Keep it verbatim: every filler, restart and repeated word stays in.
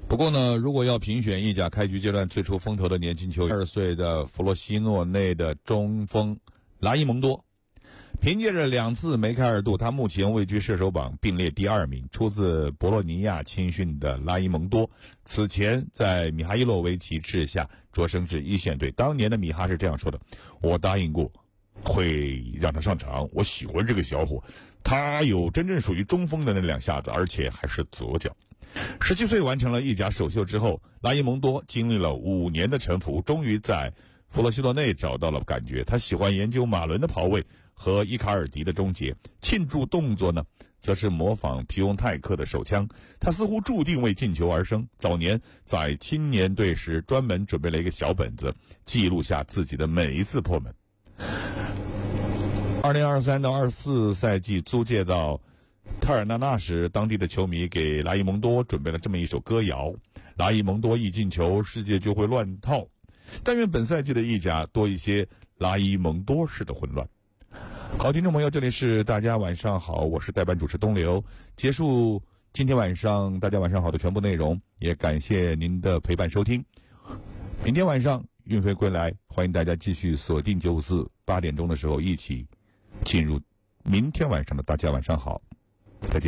不过呢，如果要评选意甲开局阶段最出风头的年轻球员，二十岁的弗罗西诺内的中锋拉伊蒙多，凭借着两次梅开二度，他目前位居射手榜并列第二名。出自博洛尼亚青训的拉伊蒙多，此前在米哈伊洛维奇治下擢升至一线队。当年的米哈是这样说的：我答应过会让他上场，我喜欢这个小伙，他有真正属于中锋的那两下子，而且还是左脚。十七岁完成了意甲首秀之后，拉伊蒙多经历了五年的沉浮，终于在弗罗西诺内找到了感觉。他喜欢研究马伦的跑位和伊卡尔迪的终结，庆祝动作呢，则是模仿皮翁泰克的手枪。他似乎注定为进球而生。早年在青年队时，专门准备了一个小本子，记录下自己的每一次破门。二零二三到二四赛季租借到特尔纳纳时，当地的球迷给拉伊蒙多准备了这么一首歌谣：拉伊蒙多一进球，世界就会乱套。但愿本赛季的意甲多一些拉伊蒙多式的混乱。好，听众朋友，这里是大家晚上好，我是代班主持东流。结束今天晚上大家晚上好的全部内容，也感谢您的陪伴收听。明天晚上运费归来，欢迎大家继续锁定九五四，八点钟的时候一起进入明天晚上的大家晚上好，再见。